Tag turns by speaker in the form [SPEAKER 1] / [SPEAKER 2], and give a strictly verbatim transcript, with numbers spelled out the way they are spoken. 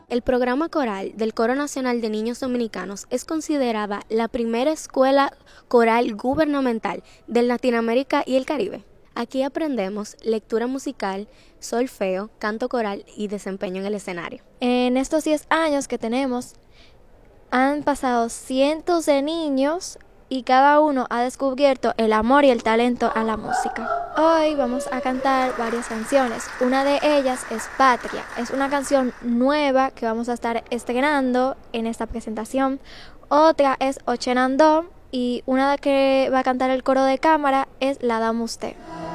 [SPEAKER 1] El programa coral del Coro Nacional de Niños Dominicanos es considerada la primera escuela coral gubernamental de Latinoamérica y el Caribe. Aquí aprendemos lectura musical, solfeo, canto coral y desempeño en el escenario.
[SPEAKER 2] En estos diez años que tenemos, han pasado cientos de niños y cada uno ha descubierto el amor y el talento a la música. Hoy vamos a cantar varias canciones. Una de ellas es Patria. Es una canción nueva que vamos a estar estrenando en esta presentación. Otra es Ochenandó y una que va a cantar el coro de cámara es La Dame Usted.